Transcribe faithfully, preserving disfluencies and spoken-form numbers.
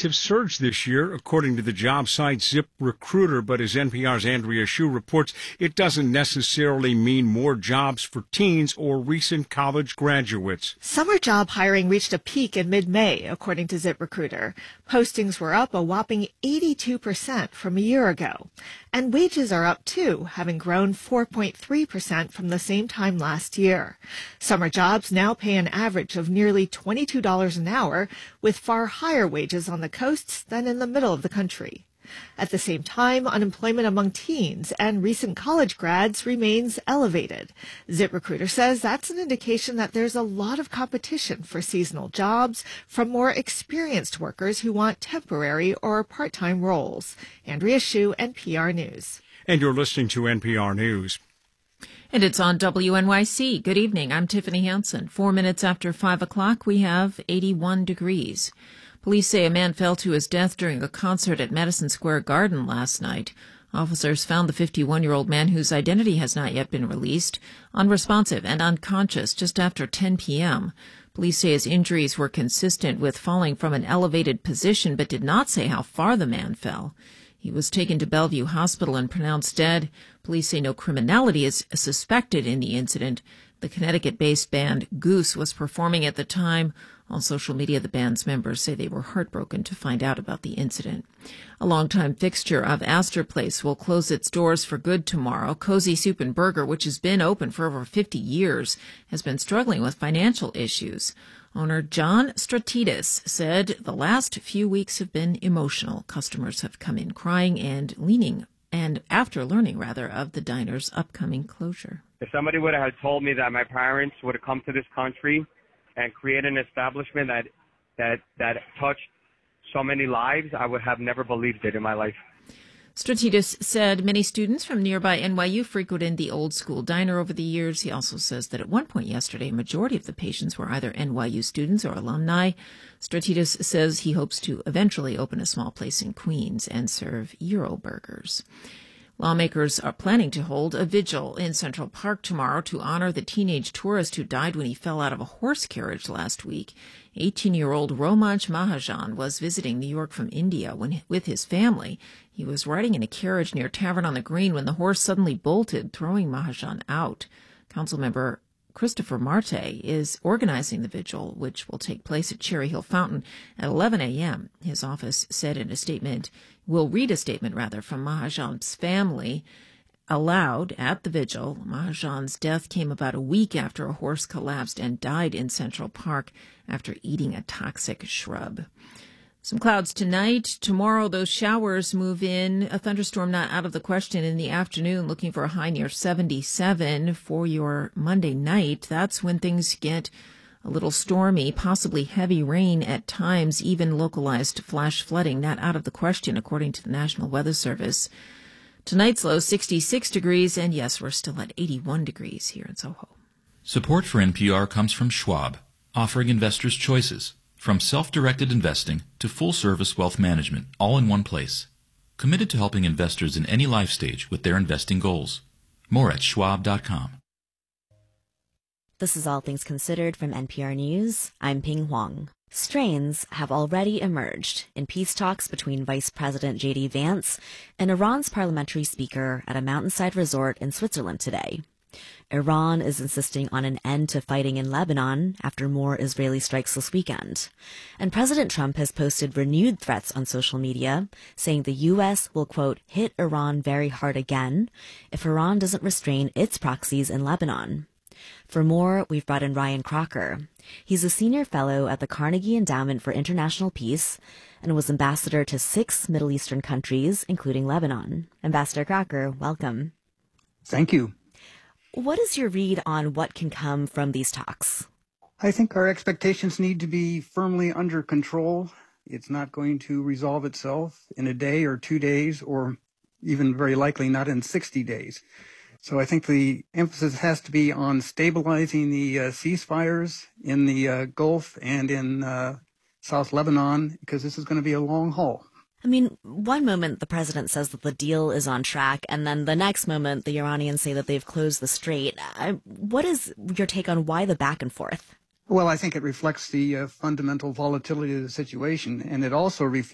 have surged this year, according to the job site ZipRecruiter. But as N P R's Andrea Hsu reports, it doesn't necessarily mean more jobs for teens or recent college graduates. Summer job hiring reached a peak in mid-May, according to ZipRecruiter. Postings were up a whopping eighty-two percent from a year ago. And wages are up, too, having grown four point three percent from the same time last year. Summer jobs now pay an average of nearly twenty-two dollars an hour, with far higher wages on the coasts than in the middle of the country. At the same time, unemployment among teens and recent college grads remains elevated. ZipRecruiter says that's an indication that there's a lot of competition for seasonal jobs from more experienced workers who want temporary or part-time roles. Andrea Hsu, N P R News. And you're listening to N P R News. And it's on W N Y C. Good evening. I'm Tiffany Hansen. Four minutes after five o'clock, we have eighty-one degrees. Police say a man fell to his death during a concert at Madison Square Garden last night. Officers found the fifty-one-year-old man, whose identity has not yet been released, unresponsive and unconscious just after ten p.m. Police say his injuries were consistent with falling from an elevated position, but did not say how far the man fell. He was taken to Bellevue Hospital and pronounced dead. Police say no criminality is suspected in the incident. The Connecticut-based band Goose was performing at the time. On social media, the band's members say they were heartbroken to find out about the incident. A longtime fixture of Astor Place will close its doors for good tomorrow. Cozy Soup and Burger, which has been open for over fifty years, has been struggling with financial issues. Owner John Stratidis said the last few weeks have been emotional. Customers have come in crying and leaning, and after learning, rather, of the diner's upcoming closure. If somebody would have told me that my parents would have come to this country and create an establishment that that that touched so many lives, I would have never believed it in my life. Stratidis said many students from nearby N Y U frequented the old school diner over the years. He also says that at one point yesterday, a majority of the patients were either N Y U students or alumni. Stratidis says he hopes to eventually open a small place in Queens and serve Euro burgers. Lawmakers are planning to hold a vigil in Central Park tomorrow to honor the teenage tourist who died when he fell out of a horse carriage last week. eighteen-year-old Romansh Mahajan was visiting New York from India when, with his family. He was riding in a carriage near Tavern on the Green when the horse suddenly bolted, throwing Mahajan out. Councilmember Christopher Marte is organizing the vigil, which will take place at Cherry Hill Fountain at eleven a.m. His office said in a statement, will read a statement, rather, from Mahajan's family aloud at the vigil. Mahajan's death came about a week after a horse collapsed and died in Central Park after eating a toxic shrub. Some clouds tonight. Tomorrow, those showers move in. A thunderstorm not out of the question in the afternoon, looking for a high near seventy-seven for your Monday night. That's when things get a little stormy, possibly heavy rain at times, even localized flash flooding not out of the question, according to the National Weather Service. Tonight's low, sixty-six degrees, and yes, we're still at eighty-one degrees here in Soho. Support for N P R comes from Schwab, offering investors choices. From self-directed investing to full-service wealth management, all in one place. Committed to helping investors in any life stage with their investing goals. More at schwab dot com. This is All Things Considered from N P R News. I'm Ping Huang. Strains have already emerged in peace talks between Vice President J D Vance and Iran's parliamentary speaker at a mountainside resort in Switzerland today. Iran is insisting on an end to fighting in Lebanon after more Israeli strikes this weekend. And President Trump has posted renewed threats on social media, saying the U S will, quote, hit Iran very hard again if Iran doesn't restrain its proxies in Lebanon. For more, we've brought in Ryan Crocker. He's a senior fellow at the Carnegie Endowment for International Peace and was ambassador to six Middle Eastern countries, including Lebanon. Ambassador Crocker, welcome. Thank you. What is your read on what can come from these talks? I think our expectations need to be firmly under control. It's not going to resolve itself in a day or two days, or even very likely not in sixty days. So I think the emphasis has to be on stabilizing the uh, ceasefires in the uh, Gulf and in uh, South Lebanon, because this is going to be a long haul. I mean, one moment the president says that the deal is on track, and then the next moment the Iranians say that they've closed the strait. I, what is your take on why the back and forth? Well, I think it reflects the uh, fundamental volatility of the situation, and it also reflects